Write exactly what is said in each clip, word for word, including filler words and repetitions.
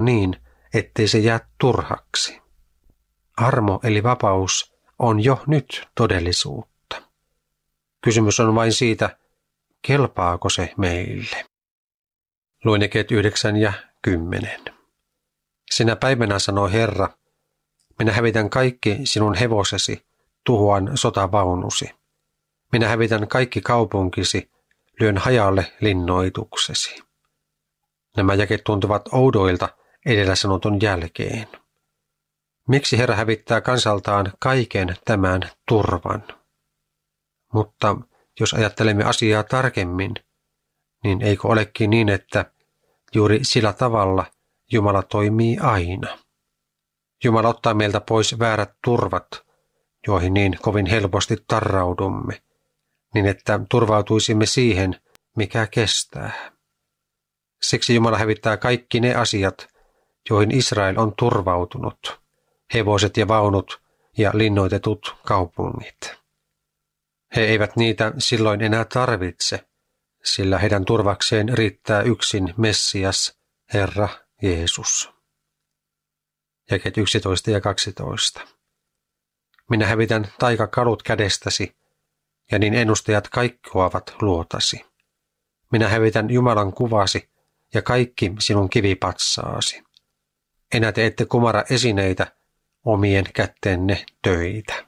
niin, ettei se jää turhaksi. Armo eli vapaus on jo nyt todellisuutta. Kysymys on vain siitä, kelpaako se meille. Luen jakeet yhdeksän ja kymmenen. Sinä päivänä sanoi Herra, minä hävitän kaikki sinun hevosesi, tuhoan sotavaunusi. Minä hävitän kaikki kaupunkisi, lyön hajalle linnoituksesi. Nämä jakeet tuntuvat oudoilta edellä sanotun jälkeen. Miksi Herra hävittää kansaltaan kaiken tämän turvan? Mutta jos ajattelemme asiaa tarkemmin, niin eikö olekin niin, että juuri sillä tavalla Jumala toimii aina? Jumala ottaa meiltä pois väärät turvat, joihin niin kovin helposti tarraudumme, niin että turvautuisimme siihen, mikä kestää. Siksi Jumala hävittää kaikki ne asiat, joihin Israel on turvautunut, hevoset ja vaunut ja linnoitetut kaupungit. He eivät niitä silloin enää tarvitse, sillä heidän turvakseen riittää yksin Messias, Herra Jeesus. Jakeet yksitoista ja kaksitoista. Minä hävitän taikakalut kädestäsi, ja niin ennustajat kaikkoavat luotasi. Minä hävitän Jumalan kuvasi ja kaikki sinun kivipatsaasi. Enää te ette kumara esineitä, omien kättenne töitä.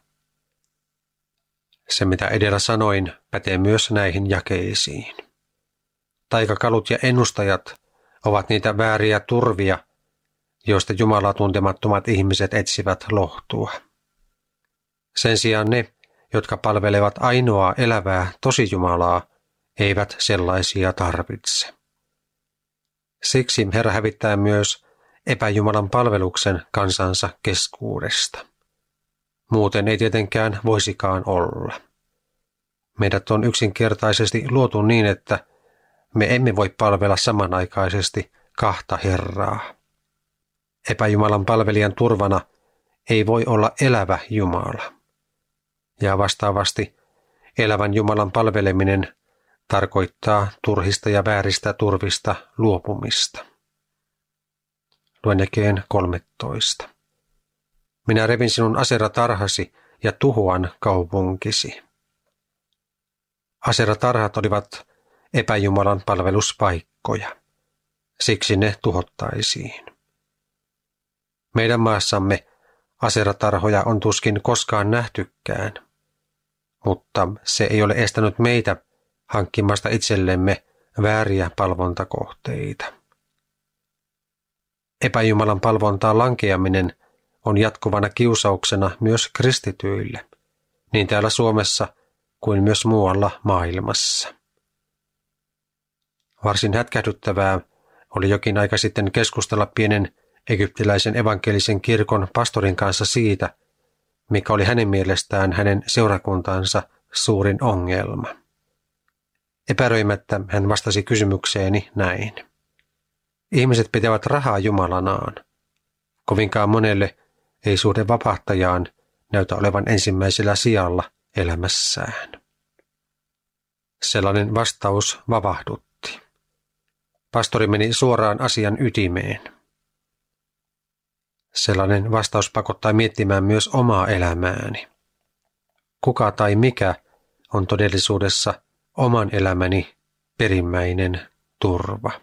Se, mitä edellä sanoin, pätee myös näihin jakeisiin. Taikakalut ja ennustajat ovat niitä vääriä turvia, joista Jumalaa tuntemattomat ihmiset etsivät lohtua. Sen sijaan ne, jotka palvelevat ainoaa elävää tosijumalaa, eivät sellaisia tarvitse. Siksi Herra hävittää myös epäjumalan palveluksen kansansa keskuudesta. Muuten ei tietenkään voisikaan olla. Meidät on yksinkertaisesti luotu niin, että me emme voi palvella samanaikaisesti kahta Herraa. Epäjumalan palvelijan turvana ei voi olla elävä Jumala. Ja vastaavasti elävän Jumalan palveleminen tarkoittaa turhista ja vääristä turvista luopumista. Luen jakeen kolmetoista. Minä revin sinun aseratarhasi ja tuhoan kaupunkisi. Aseratarhat olivat epäjumalan palveluspaikkoja. Siksi ne tuhottaisiin. Meidän maassamme aseratarhoja on tuskin koskaan nähtykään, mutta se ei ole estänyt meitä hankkimasta itsellemme vääriä palvontakohteita. Epäjumalan palvontaan lankeaminen on jatkuvana kiusauksena myös kristityille, niin täällä Suomessa kuin myös muualla maailmassa. Varsin hätkähdyttävää oli jokin aika sitten keskustella pienen egyptiläisen evankelisen kirkon pastorin kanssa siitä, mikä oli hänen mielestään hänen seurakuntansa suurin ongelma. Epäröimättä hän vastasi kysymykseeni näin. Ihmiset pitävät rahaa jumalanaan. Kovinkaan monelle ei suhde vapahtajaan näytä olevan ensimmäisellä sijalla elämässään. Sellainen vastaus vavahdutti. Pastori meni suoraan asian ytimeen. Sellainen vastaus pakottaa miettimään myös omaa elämääni. Kuka tai mikä on todellisuudessa oman elämäni perimmäinen turva?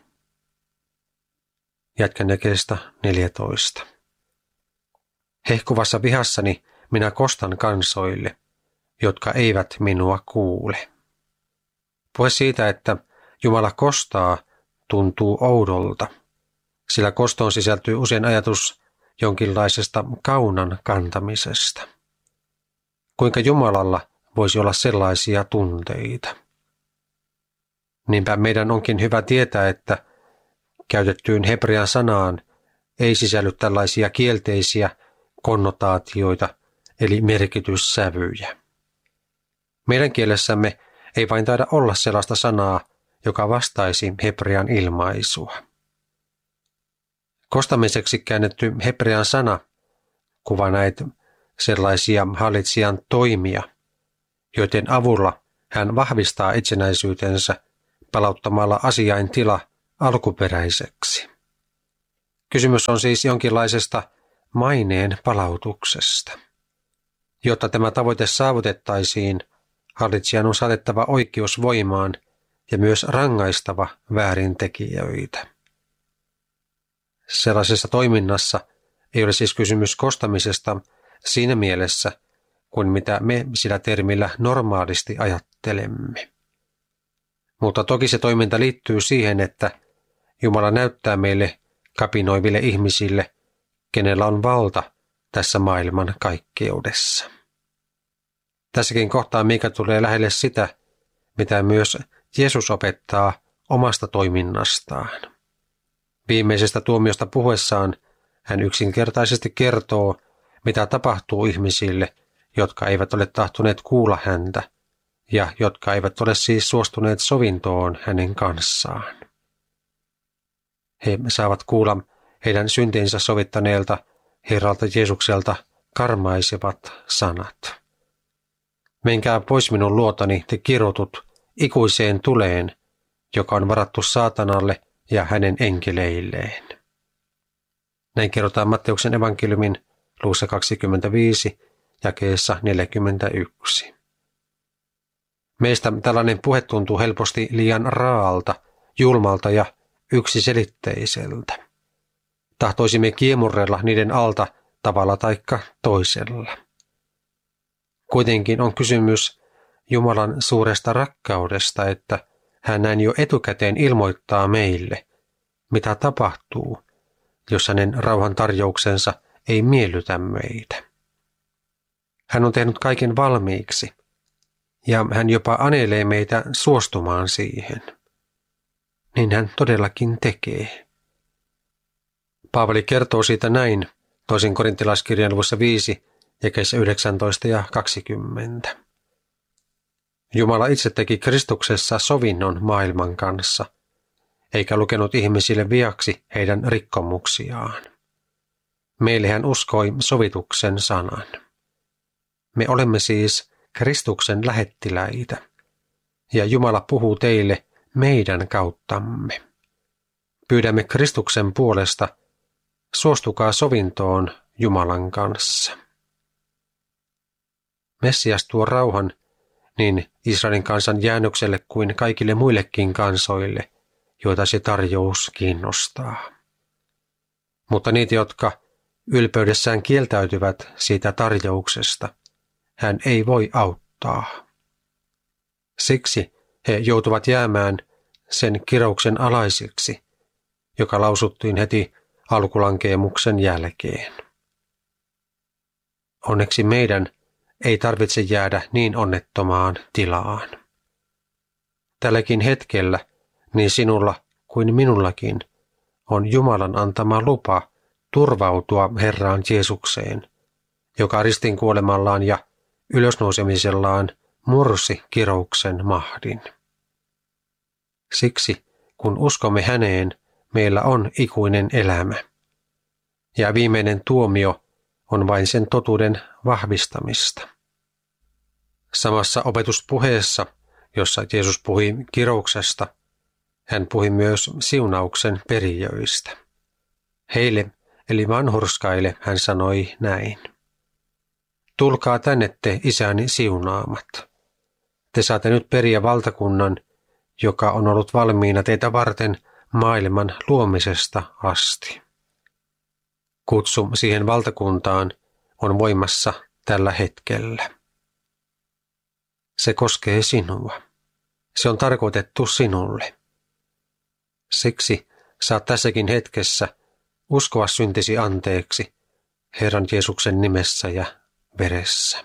Jatkan jakeesta neljätoista. Hehkuvassa vihassani minä kostan kansoille, jotka eivät minua kuule. Puhe siitä, että Jumala kostaa, tuntuu oudolta, sillä kostoon sisältyy usein ajatus jonkinlaisesta kaunan kantamisesta. Kuinka Jumalalla voisi olla sellaisia tunteita? Niinpä meidän onkin hyvä tietää, että käytettyyn hebrean sanaan ei sisälly tällaisia kielteisiä konnotaatioita eli merkityssävyjä. Meidän kielessämme ei vain taida olla sellaista sanaa, joka vastaisi hebrean ilmaisua. Kostamiseksi käännetty hebrean sana kuvaa näitä sellaisia hallitsijan toimia, joiden avulla hän vahvistaa itsenäisyytensä palauttamalla asiain tila alkuperäiseksi. Kysymys on siis jonkinlaisesta maineen palautuksesta. Jotta tämä tavoite saavutettaisiin, hallitsijan on saatettava oikeus voimaan ja myös rangaistava väärintekijöitä. Sellaisessa toiminnassa ei ole siis kysymys kostamisesta siinä mielessä, kuin mitä me sillä termillä normaalisti ajattelemme. Mutta toki se toiminta liittyy siihen, että Jumala näyttää meille kapinoiville ihmisille, kenellä on valta tässä maailman kaikkeudessa. Tässäkin kohtaa Miika tulee lähelle sitä, mitä myös Jeesus opettaa omasta toiminnastaan. Viimeisestä tuomiosta puhuessaan hän yksinkertaisesti kertoo, mitä tapahtuu ihmisille, jotka eivät ole tahtoneet kuulla häntä ja jotka eivät ole siis suostuneet sovintoon hänen kanssaan. He saavat kuulla heidän syntinsä sovittaneelta Herralta Jeesukselta karmaisevat sanat. Menkää pois minun luotani, te kirotut, ikuiseen tuleen, joka on varattu saatanalle ja hänen enkeleilleen. Näin kerrotaan Matteuksen evankeliumin luvussa kaksikymmentäviisi, jakeessa neljäkymmentäyksi. Meistä tällainen puhe tuntuu helposti liian raalta, julmalta ja yksiselitteiseltä. Tahtoisimme kiemurrella niiden alta tavalla taikka toisella. Kuitenkin on kysymys Jumalan suuresta rakkaudesta, että hän näin jo etukäteen ilmoittaa meille, mitä tapahtuu, jos hänen rauhan tarjouksensa ei miellytä meitä. Hän on tehnyt kaiken valmiiksi, ja hän jopa anelee meitä suostumaan siihen. Niin hän todellakin tekee. Paavali kertoo siitä näin toisen korintilaiskirjan luvussa viisi, jakeissa yhdeksäntoista ja kaksikymmentä. Jumala itse teki Kristuksessa sovinnon maailman kanssa, eikä lukenut ihmisille viaksi heidän rikkomuksiaan. Meille hän uskoi sovituksen sanan. Me olemme siis Kristuksen lähettiläitä, ja Jumala puhuu teille meidän kauttamme. Pyydämme Kristuksen puolesta, suostukaa sovintoon Jumalan kanssa. Messias tuo rauhan niin Israelin kansan jäännökselle kuin kaikille muillekin kansoille, joita se tarjous kiinnostaa. Mutta niitä, jotka ylpeydessään kieltäytyvät siitä tarjouksesta, hän ei voi auttaa. Siksi he joutuvat jäämään sen kirouksen alaisiksi, joka lausuttiin heti alkulankeemuksen jälkeen. Onneksi meidän ei tarvitse jäädä niin onnettomaan tilaan. Tälläkin hetkellä niin sinulla kuin minullakin on Jumalan antama lupa turvautua Herraan Jeesukseen, joka ristin kuolemallaan ja ylösnousemisellaan mursi kirouksen mahdin. Siksi, kun uskomme häneen, meillä on ikuinen elämä. Ja viimeinen tuomio on vain sen totuuden vahvistamista. Samassa opetuspuheessa, jossa Jeesus puhui kirouksesta, hän puhui myös siunauksen perijöistä. Heille, eli vanhurskaille, hän sanoi näin. Tulkaa tänne te isäni siunaamat. Te saatte nyt periä valtakunnan, joka on ollut valmiina teitä varten maailman luomisesta asti. Kutsu siihen valtakuntaan on voimassa tällä hetkellä. Se koskee sinua. Se on tarkoitettu sinulle. Siksi saat tässäkin hetkessä uskoa syntisi anteeksi Herran Jeesuksen nimessä ja veressä.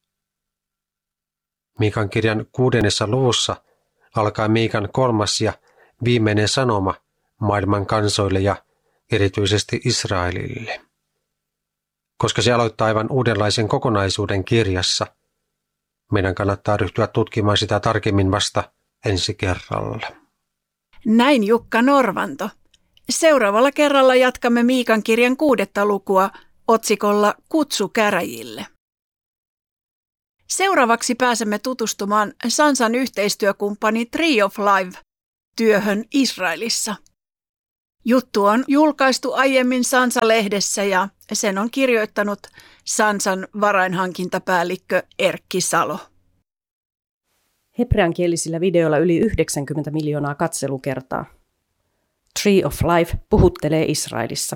Miikan kirjan kuudennessa luvussa alkaa Miikan kolmas ja viimeinen sanoma maailman kansoille ja erityisesti Israelille. Koska se aloittaa aivan uudenlaisen kokonaisuuden kirjassa, meidän kannattaa ryhtyä tutkimaan sitä tarkemmin vasta ensi kerralla. Näin Jukka Norvanto. Seuraavalla kerralla jatkamme Miikan kirjan kuudetta lukua otsikolla Kutsu käräjille. Seuraavaksi pääsemme tutustumaan Sansan yhteistyökumppani Tree of Life työhön Israelissa. Juttu on julkaistu aiemmin Sansa-lehdessä ja sen on kirjoittanut Sansan varainhankintapäällikkö Erkki Salo. Hebreankielisillä videoilla yli yhdeksänkymmentä miljoonaa katselukertaa. Tree of Life puhuttelee Israelissa.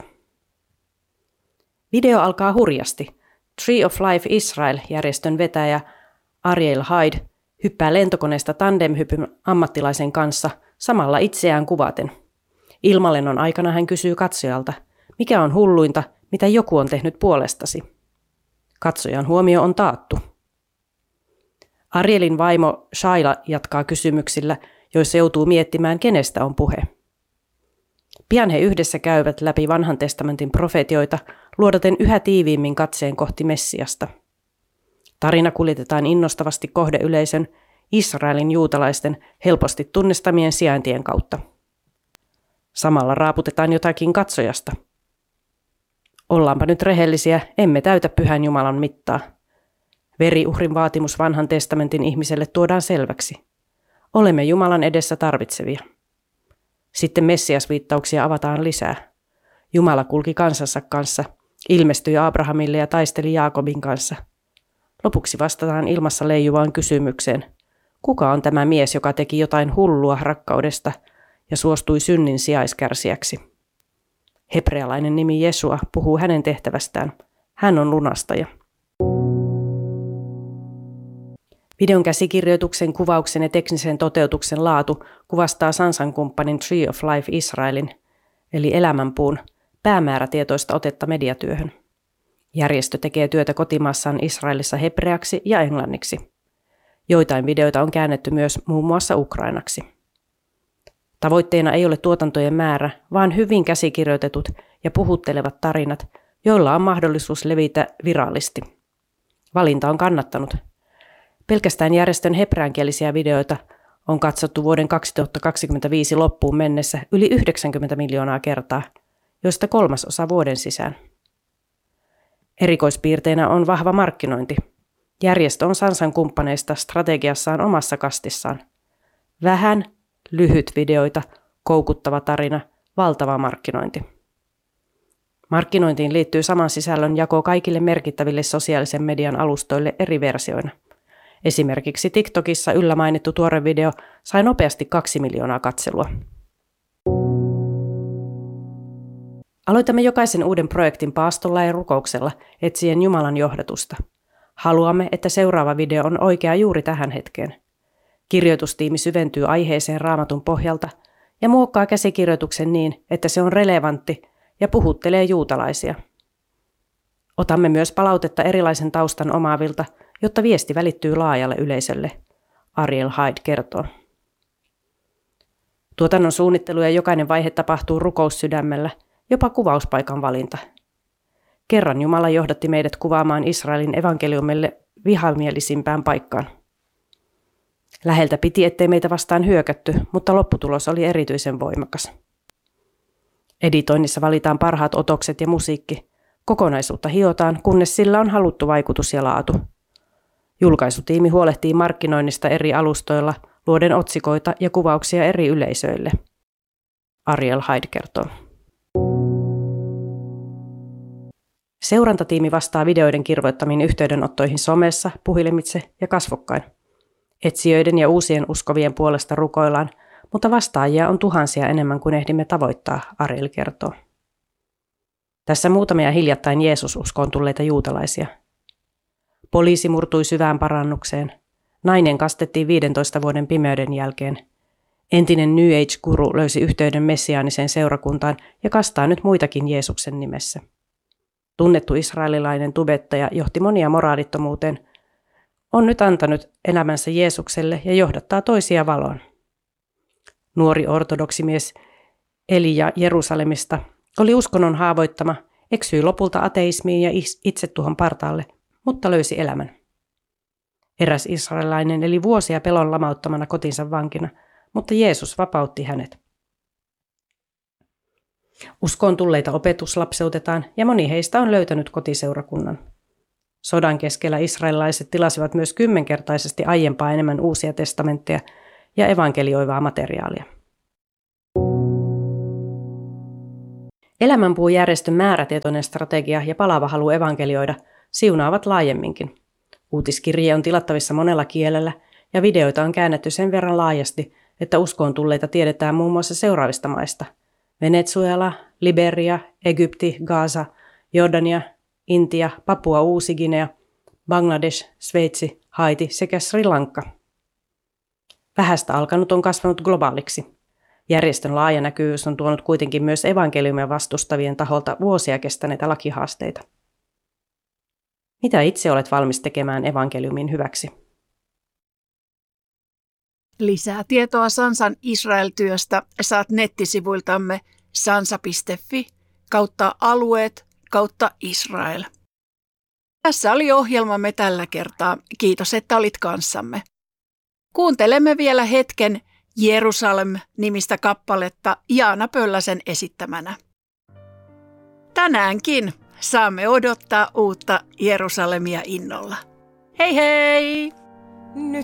Video alkaa hurjasti. Tree of Life Israel-järjestön vetäjä Ariel Hyde hyppää lentokoneesta tandemhypyn ammattilaisen kanssa samalla itseään kuvaten. Ilmalennon aikana hän kysyy katsojalta, mikä on hulluinta, mitä joku on tehnyt puolestasi. Katsojan huomio on taattu. Arielin vaimo Shaila jatkaa kysymyksillä, joissa joutuu miettimään, kenestä on puhe. Pian he yhdessä käyvät läpi vanhan testamentin profetioita, luodaten yhä tiiviimmin katseen kohti Messiasta. Tarina kuljetetaan innostavasti kohdeyleisön, Israelin juutalaisten helposti tunnistamien sijaintien kautta. Samalla raaputetaan jotakin katsojasta. Ollaanpa nyt rehellisiä, emme täytä Pyhän Jumalan mittaa. Veriuhrin vaatimus vanhan testamentin ihmiselle tuodaan selväksi. Olemme Jumalan edessä tarvitsevia. Sitten Messias-viittauksia avataan lisää. Jumala kulki kansansa kanssa, ilmestyi Abrahamille ja taisteli Jaakobin kanssa. Lopuksi vastataan ilmassa leijuvaan kysymykseen. Kuka on tämä mies, joka teki jotain hullua rakkaudesta ja suostui synnin sijaiskärsijäksi? Hebrealainen nimi Jesua puhuu hänen tehtävästään. Hän on lunastaja. Videon käsikirjoituksen, kuvauksen ja teknisen toteutuksen laatu kuvastaa Sansan kumppanin Tree of Life Israelin, eli elämänpuun, päämäärätietoista otetta mediatyöhön. Järjestö tekee työtä kotimaassaan Israelissa hebreaksi ja englanniksi. Joitain videoita on käännetty myös muun muassa ukrainaksi. Tavoitteena ei ole tuotantojen määrä, vaan hyvin käsikirjoitetut ja puhuttelevat tarinat, joilla on mahdollisuus levitä virallisesti. Valinta on kannattanut. Pelkästään järjestön hebreankielisiä videoita on katsottu vuoden kaksituhattakaksikymmentäviisi loppuun mennessä yli yhdeksänkymmentä miljoonaa kertaa, joista kolmasosa vuoden sisään. Erikoispiirteinä on vahva markkinointi. Järjestö on Sansan kumppaneista strategiassaan omassa kastissaan. Vähän, lyhyt videoita, koukuttava tarina, valtava markkinointi. Markkinointiin liittyy saman sisällön jako kaikille merkittäville sosiaalisen median alustoille eri versioina. Esimerkiksi TikTokissa yllä mainittu tuore video sai nopeasti kaksi miljoonaa katselua. Aloitamme jokaisen uuden projektin paastolla ja rukouksella etsien Jumalan johdatusta. Haluamme, että seuraava video on oikea juuri tähän hetkeen. Kirjoitustiimi syventyy aiheeseen Raamatun pohjalta ja muokkaa käsikirjoituksen niin, että se on relevantti ja puhuttelee juutalaisia. Otamme myös palautetta erilaisen taustan omaavilta, jotta viesti välittyy laajalle yleisölle, Ariel Hyde kertoo. Tuotannon suunnittelu ja jokainen vaihe tapahtuu rukoussydämellä, jopa kuvauspaikan valinta. Kerran Jumala johdatti meidät kuvaamaan Israelin evankeliumille vihamielisimpään paikkaan. Läheltä piti, ettei meitä vastaan hyökätty, mutta lopputulos oli erityisen voimakas. Editoinnissa valitaan parhaat otokset ja musiikki. Kokonaisuutta hiotaan, kunnes sillä on haluttu vaikutus ja laatu. Julkaisutiimi huolehtii markkinoinnista eri alustoilla, luoden otsikoita ja kuvauksia eri yleisöille. Ariel Hyde kertoo. Seurantatiimi vastaa videoiden kirvoittamiin yhteydenottoihin somessa, puhelimitse ja kasvokkain. Etsijöiden ja uusien uskovien puolesta rukoillaan, mutta vastaajia on tuhansia enemmän kuin ehdimme tavoittaa, Ariel kertoo. Tässä muutamia hiljattain Jeesus-uskoon tulleita juutalaisia. Poliisi murtui syvään parannukseen. Nainen kastettiin viidentoista vuoden pimeyden jälkeen. Entinen New Age-guru löysi yhteyden messiaaniseen seurakuntaan ja kastaa nyt muitakin Jeesuksen nimessä. Tunnettu israelilainen tubettaja johti monia moraalittomuuteen, on nyt antanut elämänsä Jeesukselle ja johdattaa toisia valoon. Nuori ortodoksimies Elia Jerusalemista oli uskonnon haavoittama, eksyi lopulta ateismiin ja itsetuhon partaalle, mutta löysi elämän. Eräs israelilainen eli vuosia pelon lamauttamana kotinsa vankina, mutta Jeesus vapautti hänet. Uskoon tulleita opetuslapseutetaan ja moni heistä on löytänyt kotiseurakunnan. Sodan keskellä israelilaiset tilasivat myös kymmenkertaisesti aiempaa enemmän uusia testamentteja ja evankelioivaa materiaalia. Elämänpuujärjestön määrätietoinen strategia ja palava halu evankelioida siunaavat laajemminkin. Uutiskirje on tilattavissa monella kielellä ja videoita on käännetty sen verran laajasti, että uskoon tulleita tiedetään muun muassa seuraavista maista: Venezuela, Liberia, Egypti, Gaza, Jordania, Intia, Papua Uusi-Guinea, Bangladesh, Sveitsi, Haiti sekä Sri Lanka. Vähästä alkanut on kasvanut globaaliksi. Järjestön laaja näkyvyys on tuonut kuitenkin myös evankeliumia vastustavien taholta vuosia kestäneitä lakihaasteita. Mitä itse olet valmis tekemään evankeliumin hyväksi? Lisää tietoa Sansan Israel-työstä saat nettisivuiltamme sansa piste fi kautta alueet kautta Israel. Tässä oli ohjelmamme tällä kertaa. Kiitos, että olit kanssamme. Kuuntelemme vielä hetken Jerusalem-nimistä kappaletta Jaana Pölläsen esittämänä. Tänäänkin saamme odottaa uutta Jerusalemia innolla. Hei hei! Nyt